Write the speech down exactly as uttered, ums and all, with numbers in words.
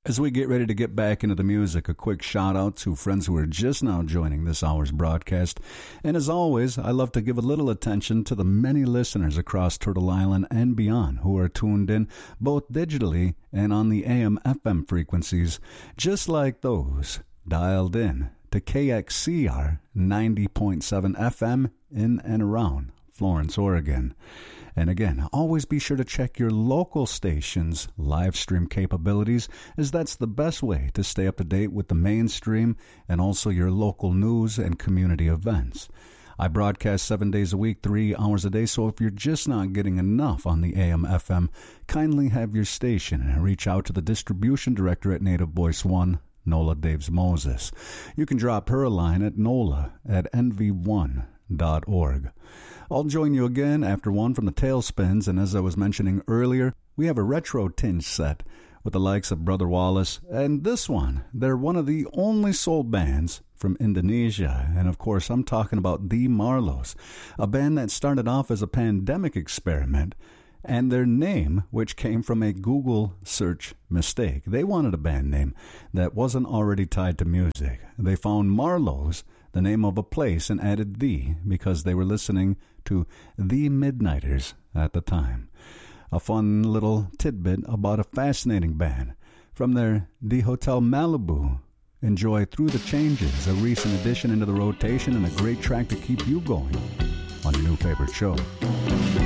As we get ready to get back into the music, a quick shout out to friends who are just now joining this hour's broadcast. And as always, I love to give a little attention to the many listeners across Turtle Island and beyond who are tuned in both digitally and on the A M F M frequencies, just like those dialed in to K X C R ninety point seven F M in and around Florence, Oregon. And again, always be sure to check your local station's live stream capabilities, as that's the best way to stay up to date with the mainstream and also your local news and community events. I broadcast seven days a week, three hours a day, so if you're just not getting enough on the A M F M, kindly have your station and reach out to the distribution director at Native Voice One, Nola Daves Moses. You can drop her a line at nola at n v one dot org. I'll join you again after one from the Tailspins, and as I was mentioning earlier, we have a retro tinge set with the likes of Brother Wallace, and this one, they're one of the only soul bands from Indonesia, and of course I'm talking about The Marlows, a band that started off as a pandemic experiment, and their name, which came from a Google search mistake. They wanted a band name that wasn't already tied to music. They found Marlows, the name of a place, and added the because they were listening to The Midnighters at the time. A fun little tidbit about a fascinating band. From their The Hotel Malibu, enjoy Through the Changes, a recent addition into the rotation and a great track to keep you going on your new favorite show.